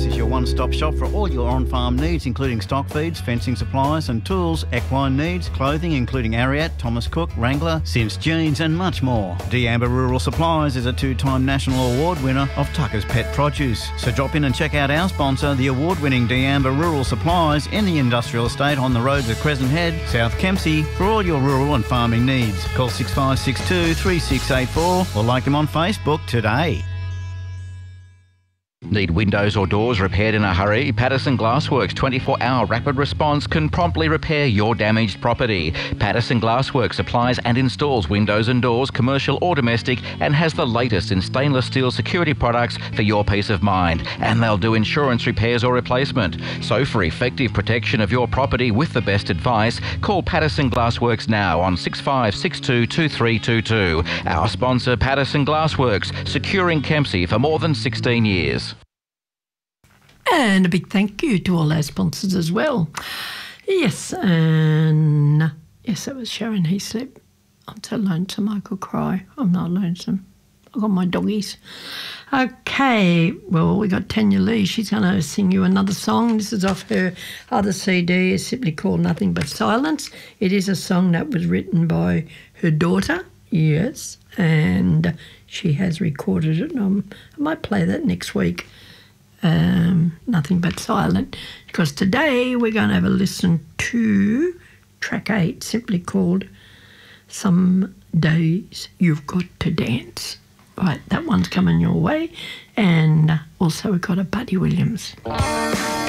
Supplies is your one-stop shop for all your on-farm needs, including stock feeds, fencing supplies and tools, equine needs, clothing including Ariat, Thomas Cook, Wrangler, Sims Jeans and much more. D'Amber Rural Supplies is a 2-time national award winner of Tucker's Pet Produce. So drop in and check out our sponsor, the award-winning D'Amber Rural Supplies in the industrial estate on the roads of Crescent Head, South Kempsey, for all your rural and farming needs. Call 6562 3684 or like them on Facebook today. Need windows or doors repaired in a hurry? Patterson Glassworks 24-hour rapid response can promptly repair your damaged property. Patterson Glassworks supplies and installs windows and doors, commercial or domestic, and has the latest in stainless steel security products for your peace of mind. And they'll do insurance repairs or replacement. So for effective protection of your property with the best advice, call Patterson Glassworks now on 6562 2322. Our sponsor, Patterson Glassworks, securing Kempsey for more than 16 years. And a big thank you to all our sponsors as well. Yes, and yes, that was Sharon Heaslip. I'm so lonesome I could cry. I'm not lonesome. I've got my doggies. Okay, well, we got Tanya Lee. She's going to sing you another song. This is off her other CD. It's simply called Nothing But Silence. It is a song that was written by her daughter, yes, and she has recorded it. I might play that next week. Nothing But Silent, because today we're going to have a listen to track 8, simply called Some Days You've Got to Dance. Right, that one's coming your way, and also we've got a Buddy Williams.